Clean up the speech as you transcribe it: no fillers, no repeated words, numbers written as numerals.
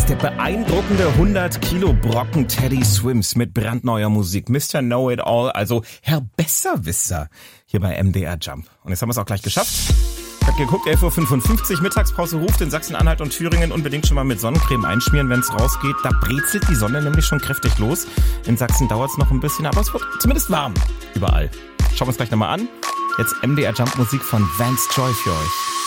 ist der beeindruckende 100-Kilo-Brocken Teddy Swims mit brandneuer Musik. Mr. Know-It-All, also Herr Besserwisser, hier bei MDR Jump. Und jetzt haben wir es auch gleich geschafft. Ich hab geguckt, 11.55 Uhr, Mittagspause ruft in Sachsen-Anhalt und Thüringen unbedingt schon mal mit Sonnencreme einschmieren, wenn es rausgeht. Da brezelt die Sonne nämlich schon kräftig los. In Sachsen dauert es noch ein bisschen, aber es wird zumindest warm. Überall. Schauen wir uns gleich nochmal an. Jetzt MDR Jump Musik von Vance Joy für euch.